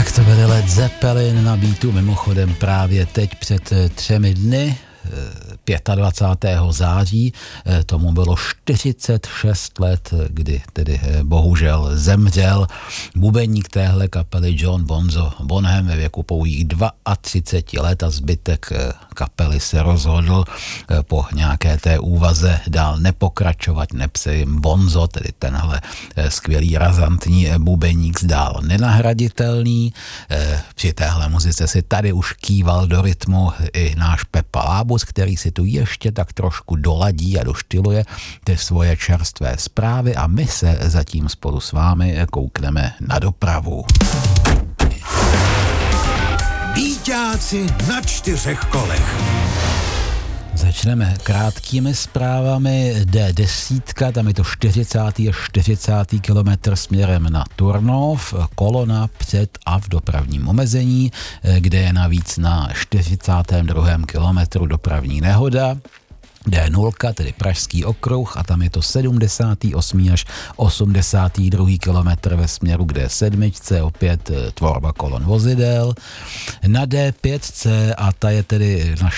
Tak to byly Led Zeppelin na beatu, mimochodem právě teď před 3 dny, 25. září, tomu bylo 46 let, kdy tedy bohužel zemřel bubeník téhle kapely John Bonzo Bonham ve věku pouhých 32 let a zbytek kapely se rozhodl po nějaké té úvaze dál nepokračovat, nepse jim Bonzo, tedy tenhle skvělý razantní bubeník zdál nenahraditelný. Při téhle muzice si tady už kýval do rytmu i náš Pepa Lábus, který si tu ještě tak trošku doladí a doštyluje ty svoje čerstvé zprávy a my se zatím spolu s vámi koukneme na dopravu. Víťáci na 4 kolech. Začneme krátkými zprávami. D10, tam je to 40. kilometr směrem na Turnov, kolona před a v dopravním omezení, kde je navíc na 42. kilometru dopravní nehoda. D0, tedy Pražský okruh, a tam je to 78. až 82. kilometr ve směru k D7, opět tvorba kolon vozidel. Na D5, a ta je tedy na